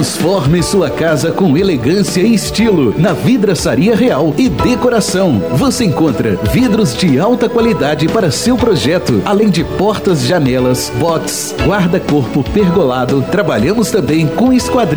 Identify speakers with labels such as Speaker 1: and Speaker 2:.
Speaker 1: Transforme sua casa com elegância e estilo na Vidraçaria Real e Decoração. Você encontra vidros de alta qualidade para seu projeto, além de portas, janelas, box, guarda-corpo pergolado. Trabalhamos também com esquadrias